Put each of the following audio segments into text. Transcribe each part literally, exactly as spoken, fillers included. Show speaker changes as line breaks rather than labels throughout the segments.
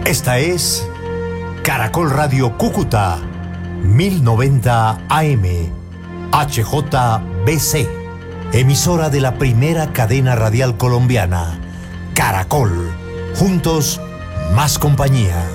Esta es Caracol Radio Cúcuta, mil noventa A M, H J B C, emisora de la primera cadena radial colombiana, Caracol. Juntos, más compañía.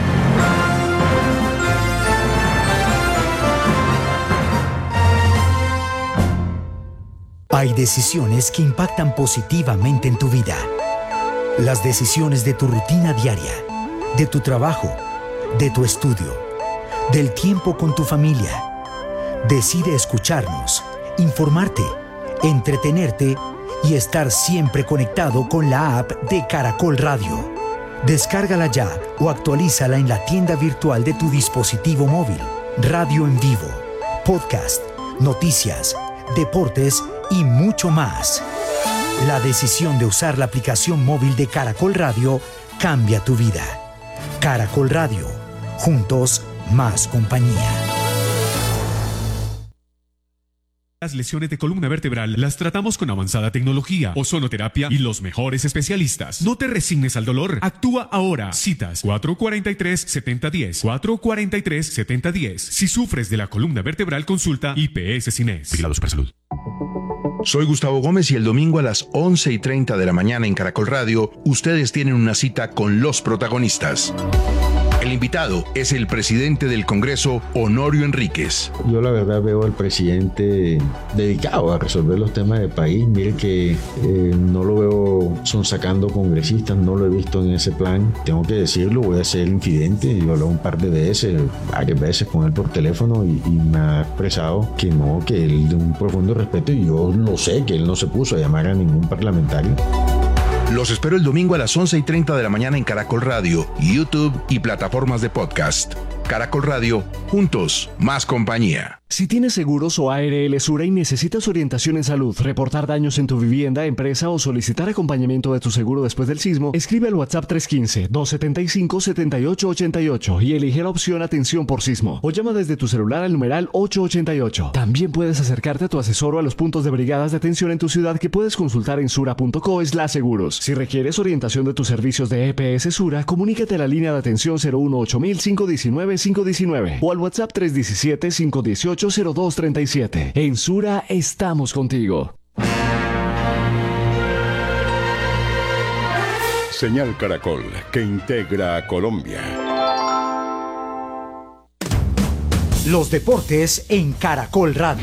Hay decisiones que impactan positivamente en tu vida. Las decisiones de tu rutina diaria, de tu trabajo, de tu estudio, del tiempo con tu familia. Decide escucharnos, informarte, entretenerte y estar siempre conectado con la app de Caracol Radio. Descárgala ya o actualízala en la tienda virtual de tu dispositivo móvil. Radio en vivo, podcast, noticias, deportes y mucho más. La decisión de usar la aplicación móvil de Caracol Radio cambia tu vida. Caracol Radio. Juntos, más compañía.
Las lesiones de columna vertebral las tratamos con avanzada tecnología, ozonoterapia y los mejores especialistas. No te resignes al dolor. Actúa ahora. Citas cuatro cuatro tres, siete cero uno cero. cuatro cuatro tres, siete cero uno cero. Si sufres de la columna vertebral, consulta I P S Cines. Vigilado Supersalud.
Soy Gustavo Gómez y el domingo a las once y treinta de la mañana en Caracol Radio, ustedes tienen una cita con los protagonistas. El invitado es el presidente del Congreso, Honorio Enríquez.
Yo la verdad veo al presidente dedicado a resolver los temas del país. Mire que eh, no lo veo sonsacando congresistas, no lo he visto en ese plan. Tengo que decirlo, voy a ser infidente. Yo hablé un par de veces, varias veces con él por teléfono y, y me ha expresado que no, que él de un profundo respeto, y yo lo sé, que él no se puso a llamar a ningún parlamentario.
Los espero el domingo a las once y treinta de la mañana en Caracol Radio, YouTube y plataformas de podcast. Caracol Radio, juntos, más compañía.
Si tienes seguros o A R L Sura y necesitas orientación en salud, reportar daños en tu vivienda, empresa o solicitar acompañamiento de tu seguro después del sismo, escribe al WhatsApp tres uno cinco, dos siete cinco, siete ocho ocho ocho y elige la opción Atención por Sismo. O llama desde tu celular al numeral ocho ocho ocho. También puedes acercarte a tu asesor o a los puntos de brigadas de atención en tu ciudad que puedes consultar en sura punto co slash seguros. Si requieres orientación de tus servicios de E P S Sura, comunícate a la línea de atención cero uno ocho mil, cinco uno nueve, cinco uno nueve o al WhatsApp tres uno siete, cinco uno ocho, cero dos tres siete. En Sura estamos contigo.
Señal Caracol, que integra a Colombia.
Los deportes en Caracol Radio.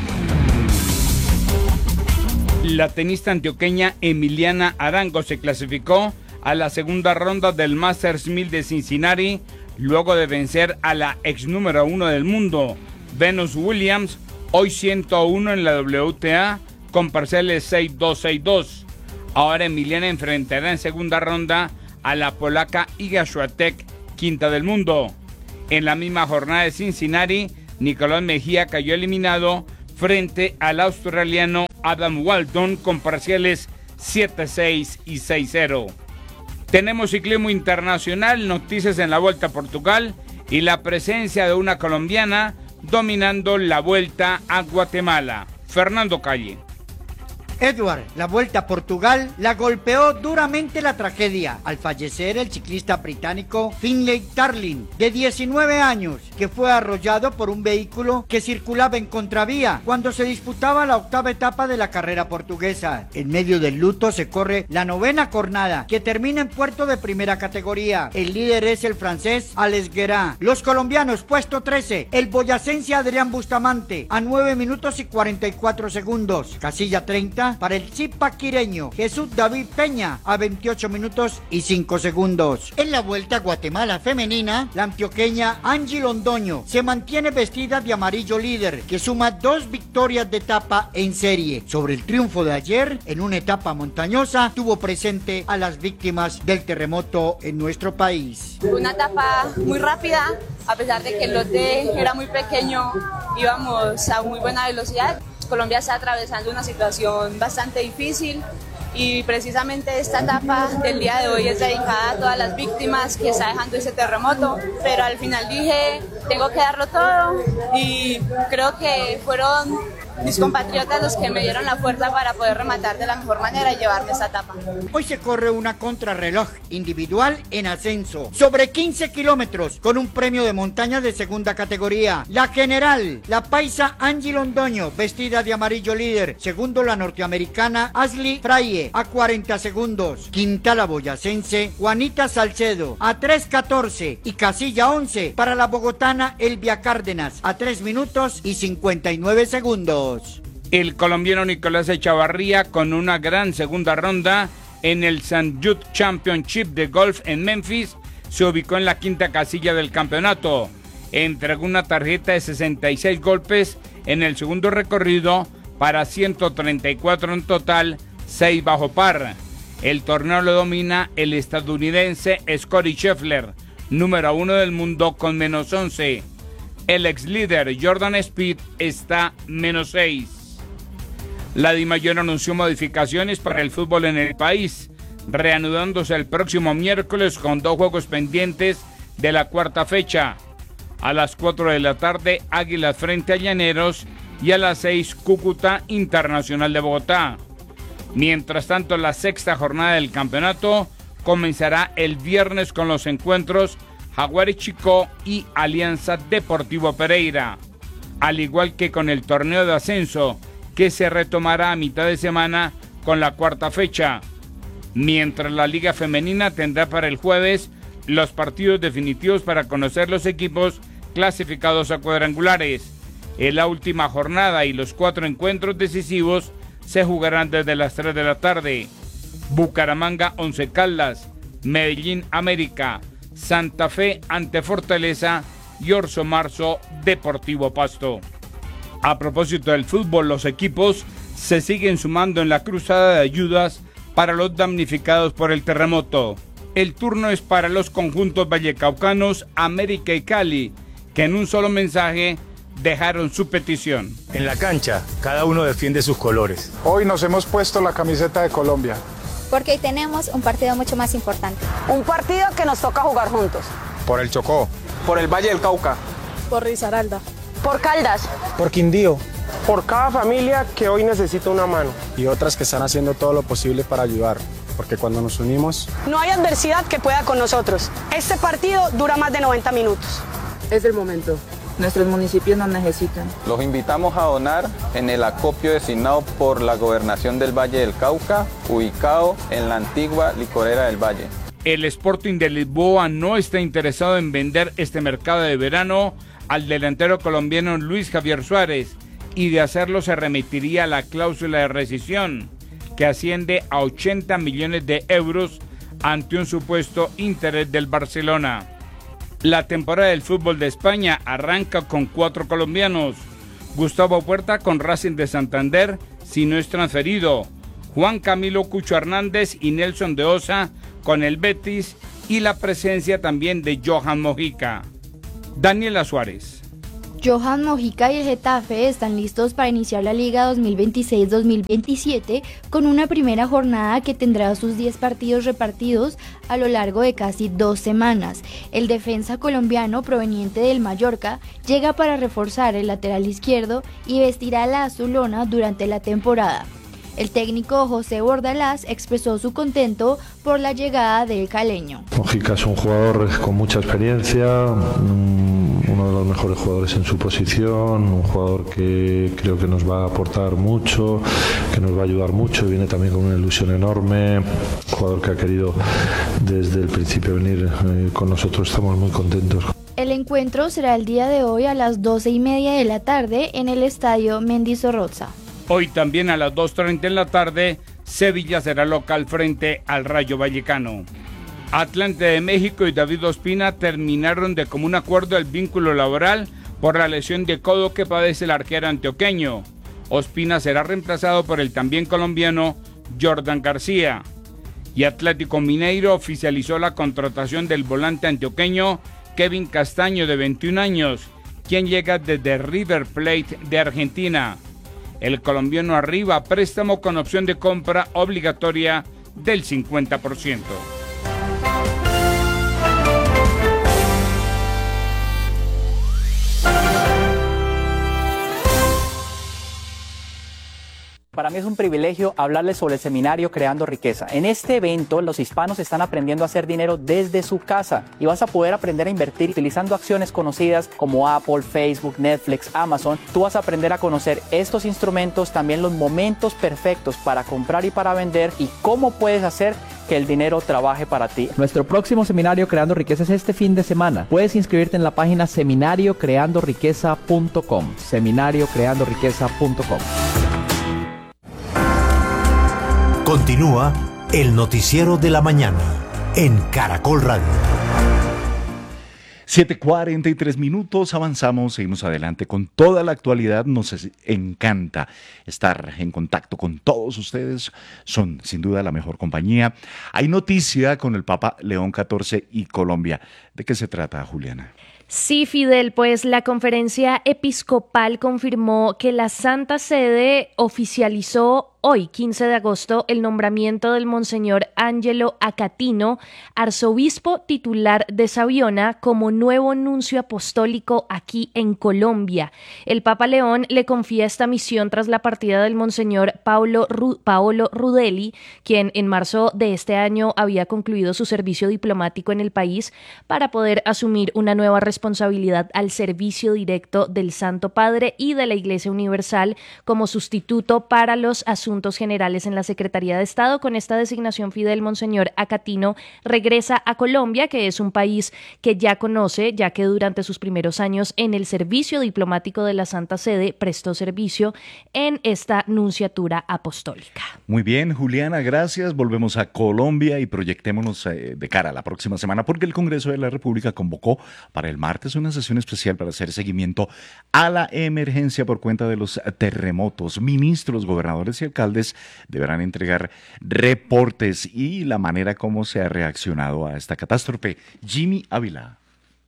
La tenista antioqueña Emiliana Arango se clasificó a la segunda ronda del Masters mil de Cincinnati luego de vencer a la ex número uno del mundo, Venus Williams, hoy ciento uno en la W T A con parciales seis dos, seis dos. Ahora Emiliana enfrentará en segunda ronda a la polaca Iga Swiatek, quinta del mundo. En la misma jornada de Cincinnati, Nicolás Mejía cayó eliminado frente al australiano Adam Walton con parciales siete seis y seis cero. Tenemos ciclismo internacional, noticias en la Vuelta a Portugal y la presencia de una colombiana dominando la Vuelta a Guatemala. Fernando Calle.
Edward, la Vuelta a Portugal, la golpeó duramente la tragedia al fallecer el ciclista británico Finlay Tarling, de diecinueve años, que fue arrollado por un vehículo que circulaba en contravía cuando se disputaba la octava etapa de la carrera portuguesa. En medio del luto se corre la novena jornada, que termina en puerto de primera categoría. El líder es el francés Alex Guerra. Los colombianos, puesto trece, el boyacense Adrián Bustamante, a nueve minutos y cuarenta y cuatro segundos. Casilla treinta, para el zipaquireño Jesús David Peña a veintiocho minutos y cinco segundos. En la Vuelta a Guatemala femenina, la antioqueña Angie Londoño se mantiene vestida de amarillo líder, que suma dos victorias de etapa en serie. Sobre el triunfo de ayer, en una etapa montañosa, tuvo presente a las víctimas del terremoto en nuestro país.
Una etapa muy rápida, a pesar de que el lote era muy pequeño, íbamos a muy buena velocidad. Colombia está atravesando una situación bastante difícil y precisamente esta etapa del día de hoy es dedicada a todas las víctimas que está dejando ese terremoto, pero al final dije, tengo que darlo todo y creo que fueron mis compatriotas los que me dieron la fuerza para poder rematar de la mejor manera y llevarme esta etapa.
Hoy se corre una contrarreloj individual en ascenso sobre quince kilómetros con un premio de montaña de segunda categoría. La general, la paisa Angie Londoño, vestida de amarillo líder. Segundo, la norteamericana Ashley Fraye a cuarenta segundos. Quinta, la boyacense Juanita Salcedo a tres catorce y casilla once para la bogotana Elvia Cárdenas a tres minutos y cincuenta y nueve segundos.
El colombiano Nicolás Echavarría, con una gran segunda ronda en el Saint Jude Championship de golf en Memphis, se ubicó en la quinta casilla del campeonato. Entregó una tarjeta de sesenta y seis golpes en el segundo recorrido para ciento treinta y cuatro en total, seis bajo par. El torneo lo domina el estadounidense Scottie Scheffler, número uno del mundo, con menos once. El ex líder Jordan Spieth está menos seis. La DIMAYOR anunció modificaciones para el fútbol en el país, reanudándose el próximo miércoles con dos juegos pendientes de la cuarta fecha. A las cuatro de la tarde, Águilas frente a Llaneros, y a las seis, Cúcuta Internacional de Bogotá. Mientras tanto, la sexta jornada del campeonato comenzará el viernes con los encuentros Jaguares Chicó y Alianza Deportivo Pereira, al igual que con el torneo de ascenso, que se retomará a mitad de semana con la cuarta fecha, mientras la Liga Femenina tendrá para el jueves los partidos definitivos para conocer los equipos clasificados a cuadrangulares. En la última jornada y los cuatro encuentros decisivos se jugarán desde las tres de la tarde. Bucaramanga Once Caldas, Medellín América, Santa Fe ante Fortaleza y Orso Marzo Deportivo Pasto. A propósito del fútbol, los equipos se siguen sumando en la cruzada de ayudas para los damnificados por el terremoto. El turno es para los conjuntos vallecaucanos América y Cali, que en un solo mensaje dejaron su petición.
En la cancha, cada uno defiende sus colores.
Hoy nos hemos puesto la camiseta de Colombia.
Porque hoy tenemos un partido mucho más importante.
Un partido que nos toca jugar juntos.
Por el Chocó.
Por el Valle del Cauca.
Por Risaralda.
Por Caldas.
Por Quindío.
Por cada familia que hoy necesita una mano.
Y otras que están haciendo todo lo posible para ayudar. Porque cuando nos unimos...
No hay adversidad que pueda con nosotros. Este partido dura más de noventa minutos.
Es el momento. Nuestros municipios nos necesitan.
Los invitamos a donar en el acopio designado por la Gobernación del Valle del Cauca, ubicado en la antigua licorera del Valle.
El Sporting de Lisboa no está interesado en vender este mercado de verano al delantero colombiano Luis Javier Suárez, y de hacerlo se remitiría a la cláusula de rescisión, que asciende a ochenta millones de euros ante un supuesto interés del Barcelona. La temporada del fútbol de España arranca con cuatro colombianos: Gustavo Puerta con Racing de Santander, si no es transferido; Juan Camilo Cucho Hernández y Nelson de Osa con el Betis, y la presencia también de Johan Mojica. Daniela Suárez.
Johan Mojica y el Getafe están listos para iniciar la Liga dos mil veintiséis dos mil veintisiete con una primera jornada que tendrá sus diez partidos repartidos a lo largo de casi dos semanas. El defensa colombiano proveniente del Mallorca llega para reforzar el lateral izquierdo y vestirá la azulona durante la temporada. El técnico José Bordalás expresó su contento por la llegada del caleño.
Mojica es un jugador con mucha experiencia, uno de los mejores jugadores en su posición, un jugador que creo que nos va a aportar mucho, que nos va a ayudar mucho, viene también con una ilusión enorme, un jugador que ha querido desde el principio venir eh, con nosotros, estamos muy contentos.
El encuentro será el día de hoy a las doce y media de la tarde en el estadio Mendizorroza.
Hoy también a las dos treinta en la tarde, Sevilla será local frente al Rayo Vallecano. Atlante de México y David Ospina terminaron de común acuerdo el vínculo laboral por la lesión de codo que padece el arquero antioqueño. Ospina será reemplazado por el también colombiano Jordan García. Y Atlético Mineiro oficializó la contratación del volante antioqueño Kevin Castaño, de veintiún años, quien llega desde River Plate de Argentina. El colombiano arriba préstamo con opción de compra obligatoria del cincuenta por ciento.
Para mí es un privilegio hablarles sobre el seminario Creando Riqueza. En este evento, los hispanos están aprendiendo a hacer dinero desde su casa y vas a poder aprender a invertir utilizando acciones conocidas como Apple, Facebook, Netflix, Amazon. Tú vas a aprender a conocer estos instrumentos, también los momentos perfectos para comprar y para vender y cómo puedes hacer que el dinero trabaje para ti. Nuestro próximo seminario Creando Riqueza es este fin de semana. Puedes inscribirte en la página seminario creando riqueza punto com. seminario creando riqueza punto com.
Continúa el noticiero de la mañana en Caracol Radio.
siete cuarenta y tres minutos, avanzamos, seguimos adelante con toda la actualidad. Nos encanta estar en contacto con todos ustedes, son sin duda la mejor compañía. Hay noticia con el Papa León catorce y Colombia. ¿De qué se trata, Juliana?
Sí, Fidel, pues la conferencia episcopal confirmó que la Santa Sede oficializó hoy, quince de agosto, el nombramiento del Monseñor Ángelo Acatino, arzobispo titular de Sabiona, como nuevo nuncio apostólico aquí en Colombia. El Papa León le confía esta misión tras la partida del Monseñor Paolo, Ru- Paolo Rudelli, quien en marzo de este año había concluido su servicio diplomático en el país para poder asumir una nueva responsabilidad al servicio directo del Santo Padre y de la Iglesia Universal como sustituto para los asuntos generales en la Secretaría de Estado. Con esta designación, Fidel, Monseñor Acatino regresa a Colombia, que es un país que ya conoce, ya que durante sus primeros años en el servicio diplomático de la Santa Sede prestó servicio en esta nunciatura apostólica.
Muy bien, Juliana, gracias. Volvemos a Colombia y proyectémonos eh, de cara a la próxima semana, porque el Congreso de la República convocó para el martes una sesión especial para hacer seguimiento a la emergencia por cuenta de los terremotos. Ministros, gobernadores y alcaldes deberán entregar reportes y la manera como se ha reaccionado a esta catástrofe. Jimmy Ávila.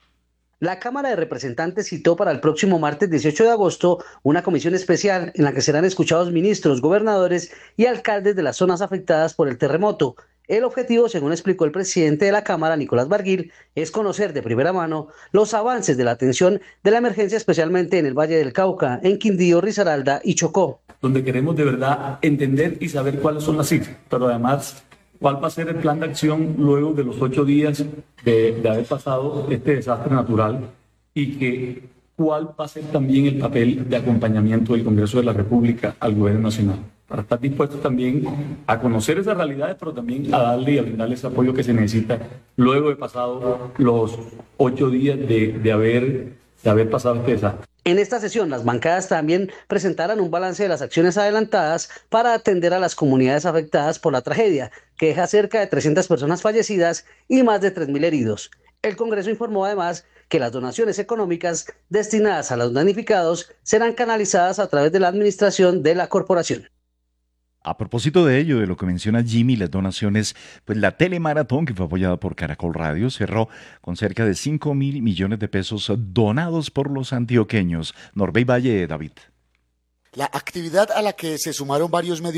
La Cámara de Representantes citó para el próximo martes dieciocho de agosto una comisión especial en la que serán escuchados ministros, gobernadores y alcaldes de las zonas afectadas por el terremoto. El objetivo, según explicó el presidente de la Cámara, Nicolás Barguil, es conocer de primera mano los avances de la atención de la emergencia, especialmente en el Valle del Cauca, en Quindío, Risaralda y Chocó.
Donde queremos de verdad entender y saber cuáles son las cifras, pero además cuál va a ser el plan de acción luego de los ocho días de, de haber pasado este desastre natural y que cuál va a ser también el papel de acompañamiento del Congreso de la República al Gobierno Nacional, para estar dispuestos también a conocer esas realidades, pero también a darle y a brindarle ese apoyo que se necesita luego de pasado los ocho días de, de, haber, de haber pasado este desastre.
En esta sesión, las bancadas también presentarán un balance de las acciones adelantadas para atender a las comunidades afectadas por la tragedia, que deja cerca de trescientas personas fallecidas y más de tres mil heridos. El Congreso informó además que las donaciones económicas destinadas a los damnificados serán canalizadas a través de la administración de la corporación.
A propósito de ello, de lo que menciona Jimmy, las donaciones, pues la telemaratón que fue apoyada por Caracol Radio cerró con cerca de cinco mil millones de pesos donados por los antioqueños. Norbey Valle, David.
La actividad a la que se sumaron varios medios